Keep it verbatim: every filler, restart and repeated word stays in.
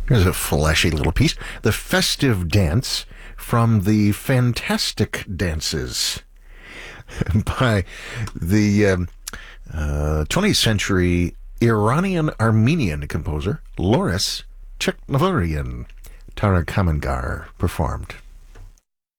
Here's a fleshy little piece. The Festive Dance from the Fantastic Dances by the um, uh, twentieth century Iranian-Armenian composer Loris Chekmavurian. Tara Kamangar performed.